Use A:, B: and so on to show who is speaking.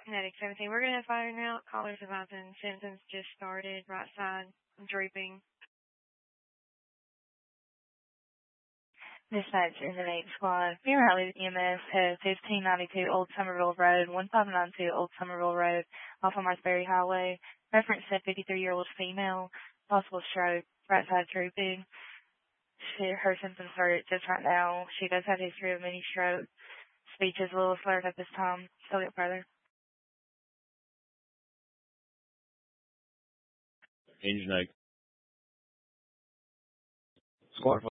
A: Kinetic 17. We're going to fire now. Callers advising symptoms just started. Right side drooping.
B: Dispatch in the 8 squad. Fear Highway EMS has 1592 Old Somerville Road, 1592 Old Somerville Road, off of Marshberry Highway. Reference said 53-year-old female, possible stroke, right side drooping. Her symptoms are just right now. She does have a history of mini stroke. Speech is a little slurred at this time. Still get further.
C: Engine 8.
D: Squad